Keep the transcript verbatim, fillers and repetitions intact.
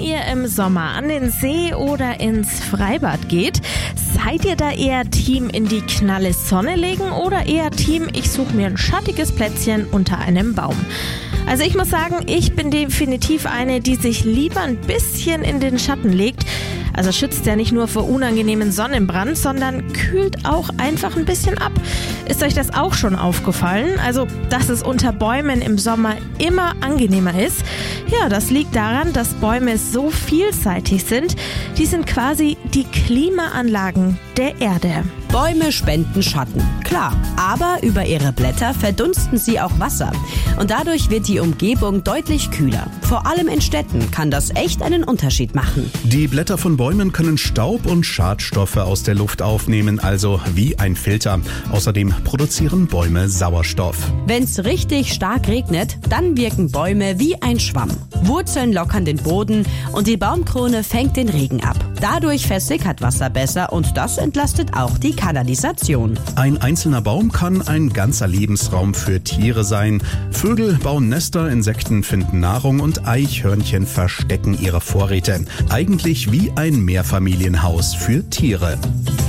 ihr im Sommer an den See oder ins Freibad geht, seid ihr da eher Team in die knalle Sonne legen oder eher Team, ich suche mir ein schattiges Plätzchen unter einem Baum? Also ich muss sagen, ich bin definitiv eine, die sich lieber ein bisschen in den Schatten legt. Also schützt ja nicht nur vor unangenehmen Sonnenbrand, sondern kühlt auch einfach ein bisschen ab. Ist euch das auch schon aufgefallen? Also, dass es unter Bäumen im Sommer immer angenehmer ist? Ja, das liegt daran, dass Bäume so vielseitig sind. Die sind quasi die Klimaanlagen der Erde. Bäume spenden Schatten, klar, aber über ihre Blätter verdunsten sie auch Wasser. Und dadurch wird die Umgebung deutlich kühler. Vor allem in Städten kann das echt einen Unterschied machen. Die Blätter von Bäumen können Staub und Schadstoffe aus der Luft aufnehmen, also wie ein Filter. Außerdem produzieren Bäume Sauerstoff. Wenn's richtig stark regnet, dann wirken Bäume wie ein Schwamm. Wurzeln lockern den Boden und die Baumkrone fängt den Regen ab. Dadurch versickert Wasser besser und das entlastet auch die Kanalisation. Ein einzelner Baum kann ein ganzer Lebensraum für Tiere sein. Vögel bauen Nester, Insekten finden Nahrung und Eichhörnchen verstecken ihre Vorräte. Eigentlich wie ein Mehrfamilienhaus für Tiere.